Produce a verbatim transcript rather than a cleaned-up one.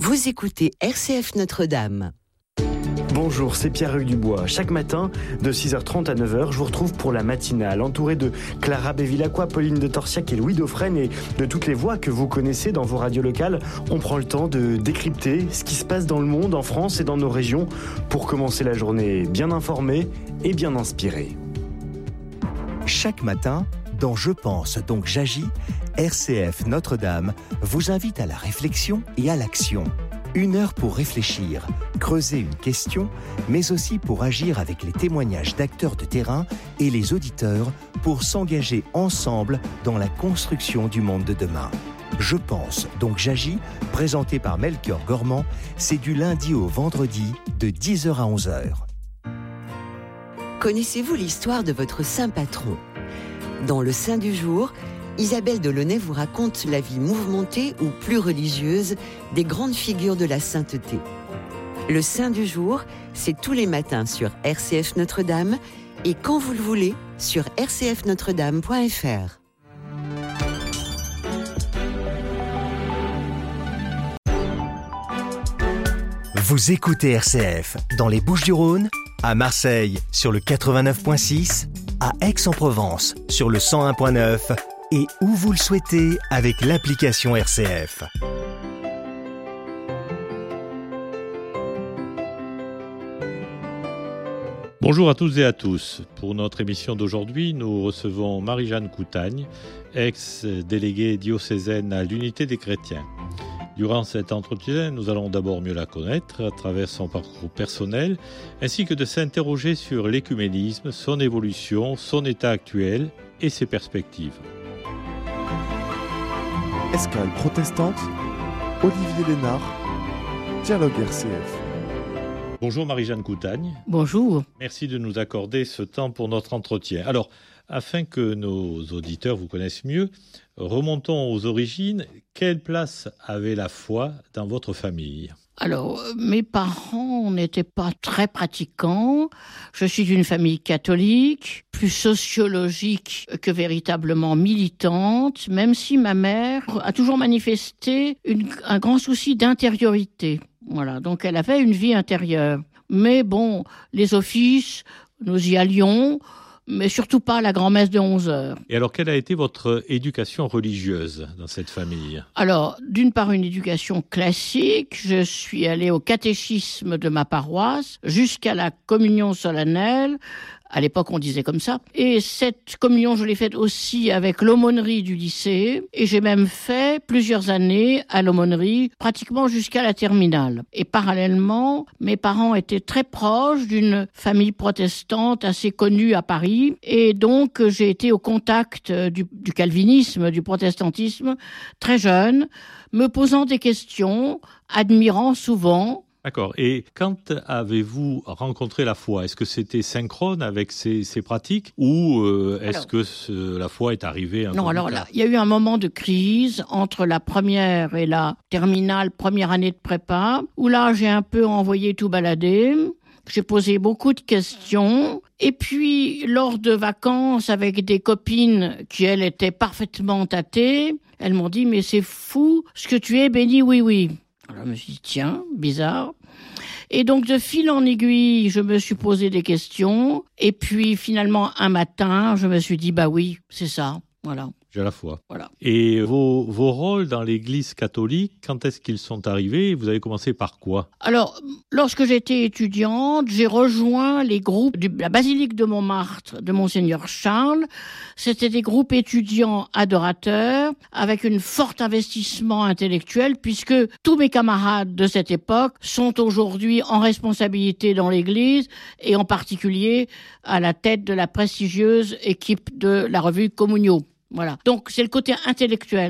Vous écoutez R C F Notre-Dame. Bonjour, c'est Pierre-Hugues Dubois. Chaque matin, de six heures trente à neuf heures, je vous retrouve pour la matinale, entouré de Clara Bevilacqua, Pauline de Torsiac et Louis Dauphren et de toutes les voix que vous connaissez dans vos radios locales. On prend le temps de décrypter ce qui se passe dans le monde, en France et dans nos régions, pour commencer la journée bien informé et bien inspiré. Chaque matin, dans Je pense donc j'agis, R C F Notre-Dame vous invite à la réflexion et à l'action. Une heure pour réfléchir, creuser une question, mais aussi pour agir avec les témoignages d'acteurs de terrain et les auditeurs pour s'engager ensemble dans la construction du monde de demain. Je pense donc j'agis, présenté par Melchior Gormand, c'est du lundi au vendredi de dix heures à onze heures. Connaissez-vous l'histoire de votre saint patron ? Dans le Saint du jour, Isabelle Delaunay vous raconte la vie mouvementée ou plus religieuse des grandes figures de la sainteté. Le Saint du jour, c'est tous les matins sur R C F Notre-Dame et quand vous le voulez sur r c f notre dame point f r. Vous écoutez R C F dans les Bouches-du-Rhône, à Marseille sur le quatre-vingt-neuf point six, à Aix-en-Provence sur le cent un point neuf et où vous le souhaitez avec l'application R C F. Bonjour à toutes et à tous. Pour notre émission d'aujourd'hui, nous recevons Marie-Jeanne Coutagne, ex-déléguée diocésaine à l'Unité des chrétiens. Durant cet entretien, nous allons d'abord mieux la connaître à travers son parcours personnel, ainsi que de s'interroger sur l'écuménisme, son évolution, son état actuel et ses perspectives. Escale protestante, Olivier Lénard, Dialogue R C F. Bonjour Marie-Jeanne Coutagne. Bonjour. Merci de nous accorder ce temps pour notre entretien. Alors, afin que nos auditeurs vous connaissent mieux, remontons aux origines. Quelle place avait la foi dans votre famille ? Alors, mes parents n'étaient pas très pratiquants. Je suis d'une famille catholique, plus sociologique que véritablement militante, même si ma mère a toujours manifesté une, un grand souci d'intériorité. Voilà, donc elle avait une vie intérieure. Mais bon, les offices, nous y allions, mais surtout pas à la grand-messe de onze heures. Et alors, quelle a été votre éducation religieuse dans cette famille ? Alors, d'une part, une éducation classique. Je suis allée au catéchisme de ma paroisse jusqu'à la communion solennelle. À l'époque, on disait comme ça. Et cette communion, je l'ai faite aussi avec l'aumônerie du lycée. Et j'ai même fait plusieurs années à l'aumônerie, pratiquement jusqu'à la terminale. Et parallèlement, mes parents étaient très proches d'une famille protestante assez connue à Paris. Et donc, j'ai été au contact du, du calvinisme, du protestantisme, très jeune, me posant des questions, admirant souvent. D'accord. Et quand avez-vous rencontré la foi ? Est-ce que c'était synchrone avec ces, ces pratiques ou euh, est-ce alors, que ce, la foi est arrivée un Non, alors là, il y a eu un moment de crise entre la première et la terminale, première année de prépa, où là, j'ai un peu envoyé tout balader. J'ai posé beaucoup de questions. Et puis, lors de vacances avec des copines qui, elles, étaient parfaitement athées, elles m'ont dit « Mais c'est fou, ce que tu es, béni, oui, oui ». Alors, je me suis dit, tiens, bizarre. Et donc, de fil en aiguille, je me suis posé des questions. Et puis, finalement, un matin, je me suis dit, bah oui, c'est ça. Voilà. J'ai la foi. Voilà. Et vos, vos rôles dans l'Église catholique, quand est-ce qu'ils sont arrivés ? Vous avez commencé par quoi ? Alors, lorsque j'étais étudiante, j'ai rejoint les groupes de la basilique de Montmartre de Monseigneur Charles. C'était des groupes étudiants adorateurs avec un fort investissement intellectuel puisque tous mes camarades de cette époque sont aujourd'hui en responsabilité dans l'Église et en particulier à la tête de la prestigieuse équipe de la revue Communio. Voilà. Donc, c'est le côté intellectuel.